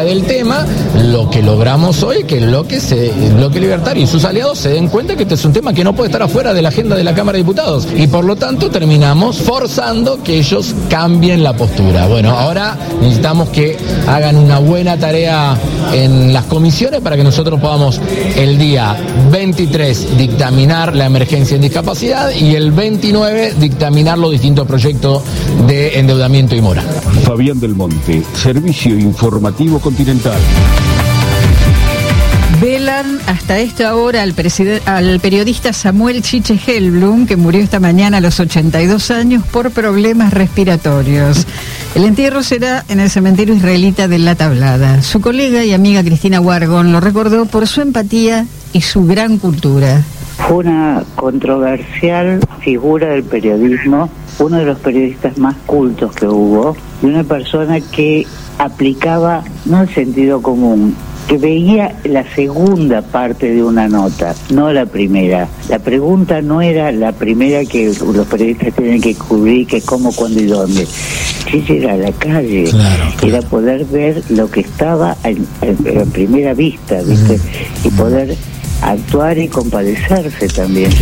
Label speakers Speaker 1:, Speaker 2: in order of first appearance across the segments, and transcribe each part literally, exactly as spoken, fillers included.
Speaker 1: urgencia del tema, lo que logramos hoy, que el bloque, se, el bloque libertario y sus aliados se den cuenta que este es un tema que no puede estar afuera de la agenda de la Cámara de Diputados. Y por lo tanto terminamos forzando que ellos cambien la postura. Bueno, ahora necesitamos que hagan una buena tarea en las comisiones para que nosotros podamos el día veintitrés dictaminar la emergencia en discapacidad y el veintinueve dictaminar los distintos proyectos de endeudamiento y mora.
Speaker 2: Fabián del Monte, Servicio Informativo Continental.
Speaker 3: Velan hasta esta hora al, preside- al periodista Samuel Chiche Helblum, que murió esta mañana a los ochenta y dos años por problemas respiratorios. El entierro será en el cementerio israelita de La Tablada. Su colega y amiga Cristina Wargon lo recordó por su empatía y su gran cultura.
Speaker 4: Fue una controversial figura del periodismo, uno de los periodistas más cultos que hubo, y una persona que aplicaba no el sentido común, que veía la segunda parte de una nota, no la primera. La pregunta no era la primera que los periodistas tienen que cubrir, que cómo, cuándo y dónde. Sí, era la calle, claro, claro. Era poder ver lo que estaba en, en, en primera vista, ¿viste? Mm. Y poder actuar y compadecerse también.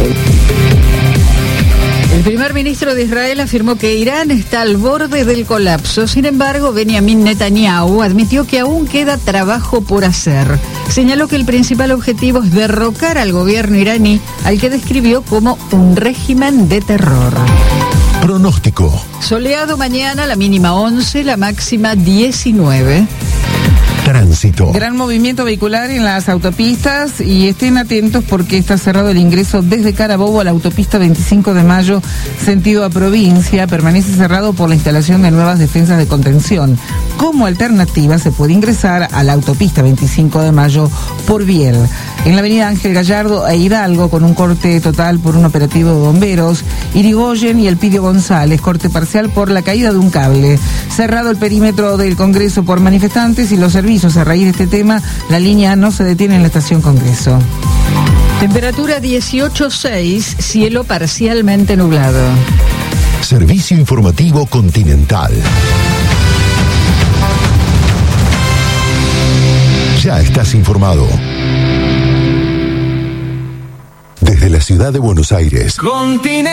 Speaker 3: El primer ministro de Israel afirmó que Irán está al borde del colapso. Sin embargo, Benjamin Netanyahu admitió que aún queda trabajo por hacer. Señaló que el principal objetivo es derrocar al gobierno iraní, al que describió como un régimen de terror.
Speaker 5: Pronóstico.
Speaker 3: Soleado mañana, la mínima once, la máxima diecinueve.
Speaker 5: Tránsito.
Speaker 6: Gran movimiento vehicular en las autopistas y estén atentos porque está cerrado el ingreso desde Carabobo a la autopista veinticinco de mayo, sentido a provincia. Permanece cerrado por la instalación de nuevas defensas de contención. Como alternativa se puede ingresar a la autopista veinticinco de mayo por Biel. En la avenida Ángel Gallardo e Hidalgo, con un corte total por un operativo de bomberos. Irigoyen y Elpidio González, corte parcial por la caída de un cable. Cerrado el perímetro del Congreso por manifestantes y los servicios. A raíz de este tema, la línea no se detiene en la estación Congreso.
Speaker 3: Temperatura dieciocho punto seis, cielo parcialmente nublado.
Speaker 5: Servicio Informativo Continental. Ya estás informado. Desde la ciudad de Buenos Aires.
Speaker 7: Continental.